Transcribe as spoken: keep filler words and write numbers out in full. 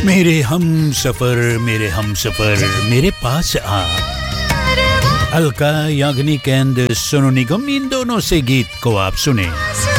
मेरे हम सफर मेरे हम सफर मेरे पास आ अलका याग्निक एंड सोनू निगम इन दोनों से गीत को आप सुने